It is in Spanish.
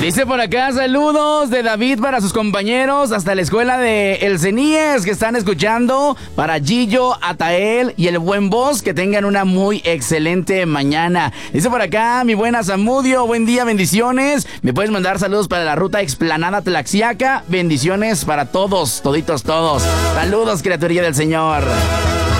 Dice por acá, saludos de David para sus compañeros hasta la escuela de El Ceníes que están escuchando. Para Gillo, Atael y el buen Boss, que tengan una muy excelente mañana. Dice por acá, mi buena Zamudio, buen día, bendiciones. Me puedes mandar saludos para la ruta Explanada Tlaxiaca. Bendiciones para todos, toditos todos. Saludos, criaturilla del Señor.